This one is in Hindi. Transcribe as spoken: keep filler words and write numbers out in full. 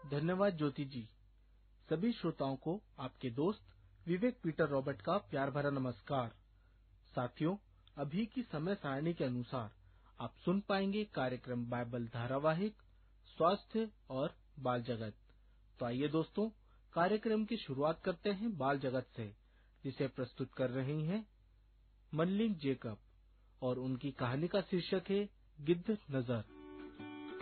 धन्यवाद ज्योति जी। सभी श्रोताओं को आपके दोस्त विवेक पीटर रॉबर्ट का प्यार भरा नमस्कार। साथियों, अभी की समय सारणी के अनुसार आप सुन पाएंगे कार्यक्रम बाइबल धारावाहिक स्वास्थ्य और बाल जगत। तो आइए दोस्तों, कार्यक्रम की शुरुआत करते हैं बाल जगत से, जिसे प्रस्तुत कर रही हैं मनलिंग जेकब, और उनकी कहानी का शीर्षक है गिद्ध नजर।